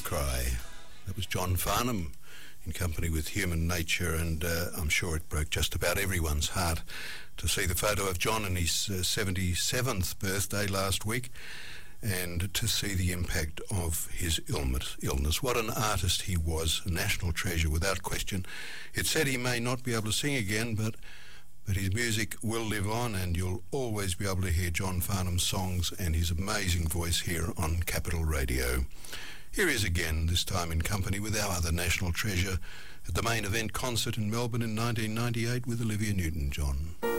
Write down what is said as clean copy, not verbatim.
Cry. That was John Farnham in company with Human Nature, and I'm sure it broke just about everyone's heart to see the photo of John on his 77th birthday last week, and to see the impact of his illness. What an artist he was, a national treasure without question. It's said he may not be able to sing again, but his music will live on, and you'll always be able to hear John Farnham's songs and his amazing voice here on Capital Radio. Here he is again, this time in company with our other national treasure at the Main Event concert in Melbourne in 1998 with Olivia Newton-John.